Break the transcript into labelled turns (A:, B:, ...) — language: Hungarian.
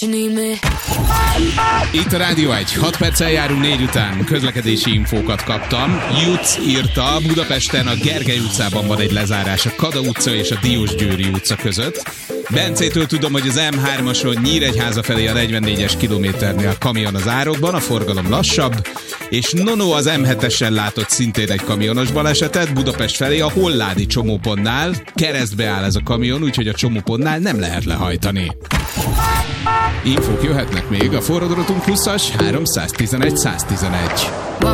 A: Itt a Rádió 1, 6 perccel járunk 4 után, közlekedési infókat kaptam. Jutz írta, Budapesten a Gergely utcában van egy lezárás a Kada utca és a Diósgyőri utca között. Bencétől tudom, hogy az M3-ason Nyíregyháza felé a 44-es kilométernél kamion az árokban, a forgalom lassabb, és Nono az M7-esen látott szintén egy kamionos balesetet, Budapest felé a Holládi csomópontnál keresztbe áll ez a kamion, úgyhogy a csomópontnál nem lehet lehajtani. Infók jöhetnek még a forradóratunk 20-as 311 111.